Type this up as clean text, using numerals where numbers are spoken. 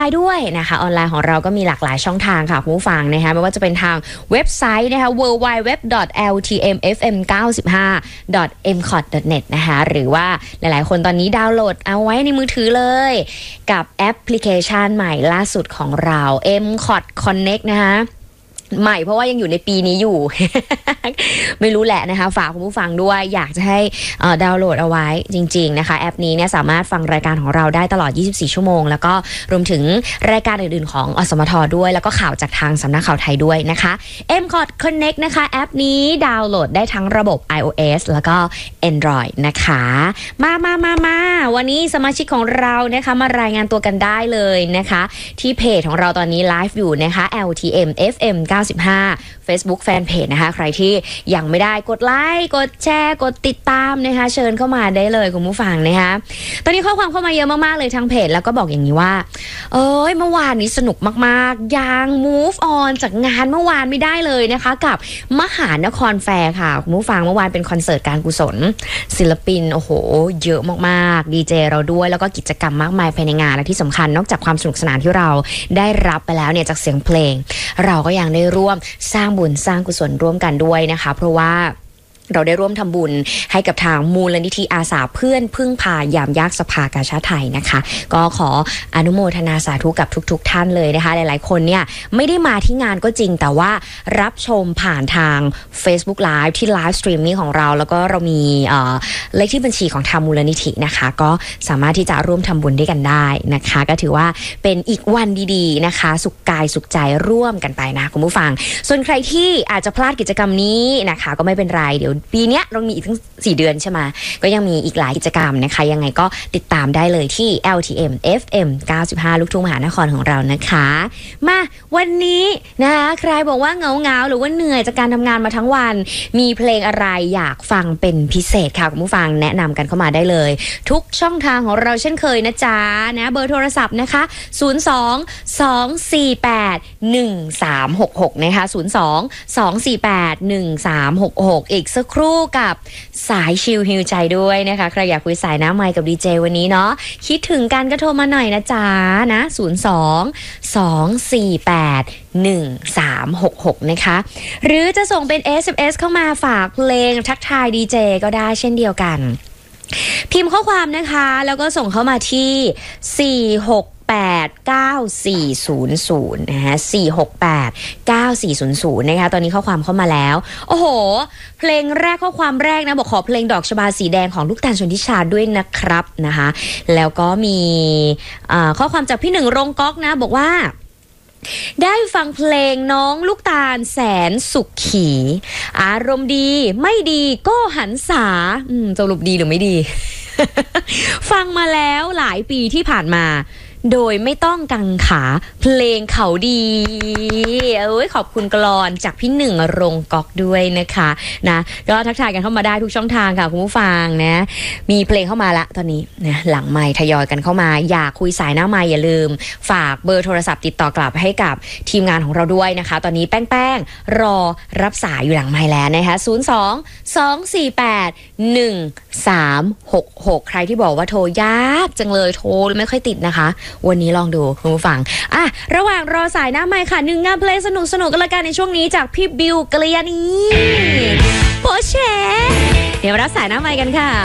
ด้วยนะคะออนไลน์ของเราก็มีหลากหลายช่องทางค่ะคุณผู้ฟังนะคะไม่ว่าจะเป็นทางเว็บไซต์นะคะ www.ltmfm95.mcot.net นะคะหรือว่าหลายๆคนตอนนี้ดาวน์โหลดเอาไว้ในมือถือเลยกับแอปพลิเคชันใหม่ล่าสุดของเรา mcot connect นะคะใหม่เพราะว่ายังอยู่ในปีนี้อยู่ ไม่รู้แหละนะคะฝากคุณผู้ฟังด้วยอยากจะให้ดาวน์โหลดเอาไว้จริงๆนะคะแอปนี้เนี่ยสามารถฟังรายการของเราได้ตลอด24ชั่วโมงแล้วก็รวมถึงรายการอื่นๆของอสมทด้วยแล้วก็ข่าวจากทางสำนักข่าวไทยด้วยนะคะ mcot connect นะคะแอปนี้ดาวน์โหลดได้ทั้งระบบ iOS แล้วก็ Android นะคะมาวันนี้สมาชิกของเรานะคะมารายงานตัวกันได้เลยนะคะที่เพจของเราตอนนี้ไลฟ์อยู่นะคะ LTM FM 95 Facebook Fanpage นะคะใครที่ยังไม่ได้กดไลค์กดแชร์กดติดตามนะคะเชิญเข้ามาได้เลยคุณผู้ฟังนะคะตอนนี้ข้อความเข้ามาเยอะมากๆเลยทางเพจแล้วก็บอกอย่างนี้ว่าเมื่อวานนี้สนุกมากๆยัง move on จากงานเมื่อวานไม่ได้เลยนะคะกับมหานครแฟร์ค่ะคุณผู้ฟังเมื่อวานเป็นคอนเสิร์ตการกุศลศิลปินโอ้โหเยอะมากๆดีเจเราด้วยแล้วก็กิจกรรมมากมายภายในงานและที่สำคัญนอกจากความสนุกสนานที่เราได้รับไปแล้วเนี่ยจากเสียงเพลงเราก็ยังได้ร่วมสร้างบุญสร้างกุศลร่วมกันด้วยนะคะเพราะว่าเราได้ร่วมทำบุญให้กับทางมูลนิธิอาสาเพื่อนพึ่งพายามยากสภากาชาดไทยนะคะก็ขออนุโมทนาสาธุกับทุกท่านเลยนะคะหลายๆคนเนี่ยไม่ได้มาที่งานก็จริงแต่ว่ารับชมผ่านทาง Facebook Live ที่ไลฟ์สตรีมมิ่งของเราแล้วก็เรามีเลขที่บัญชีของทางมูลนิธินะคะก็สามารถที่จะร่วมทำบุญด้วยกันได้นะคะก็ถือว่าเป็นอีกวันดีๆนะคะสุขกายสุขใจร่วมกันไปนะคุณผู้ฟังส่วนใครที่อาจจะพลาดกิจกรรมนี้นะคะก็ไม่เป็นไรเดี๋ยวปีนี้เรามีอีกทั้ง4เดือนใช่ไหมก็ยังมีอีกหลายกิจกรรมนะคะยังไงก็ติดตามได้เลยที่ LTM FM 95ลูกทุ่งมหานครของเรานะคะมาวันนี้นะคะใครบอกว่าเหงาหรือว่าเหนื่อยจากการทำงานมาทั้งวันมีเพลงอะไรอยากฟังเป็นพิเศษค่ะคุณผู้ฟังแนะนำกันเข้ามาได้เลยทุกช่องทางของเราเช่นเคยนะจ๊ะนะเบอร์โทรศัพท์นะคะ02-248-1366นะคะ02-248-1366อีกสักครู่กับสายชิลฮิวใจด้วยนะคะใครอยากคุยสายหน้าไมค์กับดีเจวันนี้เนาะคิดถึงกันก็โทรมาหน่อยนะจ๊ะนะ02-248-1366นะคะหรือจะส่งเป็น SMS เข้ามาฝากเพลงทักทายดีเจก็ได้เช่นเดียวกันพิมพ์ข้อความนะคะแล้วก็ส่งเข้ามาที่4689400นะคะ4689400นะคะตอนนี้ข้อความเข้ามาแล้วโอ้โหเพลงแรกข้อความแรกนะบอกขอเพลงดอกชบาสีแดงของลูกตาลชนทิชาด้วยนะครับนะคะแล้วก็มีข้อความจากพี่หนึ่งรงก๊อกนะบอกว่าได้ฟังเพลงน้องลูกตาลแสนสุขขีอารมณ์ดีไม่ดีก็หันษาสรุปดีหรือไม่ดี ฟังมาแล้วหลายปีที่ผ่านมาโดยไม่ต้องกังขาเพลงเขาดีขอบคุณกลอนจากพี่หนึ่งรงก๊อกด้วยนะคะนะก็ทักทายกันเข้ามาได้ทุกช่องทางค่ะคุณผู้ฟังนะมีเพลงเข้ามาละตอนนี้นะหลังไมค์ทยอยกันเข้ามาอยากคุยสายหน้าไมค์อย่าลืมฝากเบอร์โทรศัพท์ติดต่อกลับให้กับทีมงานของเราด้วยนะคะตอนนี้แป้งรอรับสายอยู่หลังไมค์แล้วนะคะ02-248-1366ใครที่บอกว่าโทรยากจังเลยโทรไม่ค่อยติดนะคะวันนี้ลองดูคุณผู้ฟังระหว่างรอสายหน้าไมค์ค่ะ1งานเพลงสนุกกันละกันในช่วงนี้จากพี่บิวกัลยาณีโปเช่เดี๋ยวรับสายหน้าไมค์กันค่ะ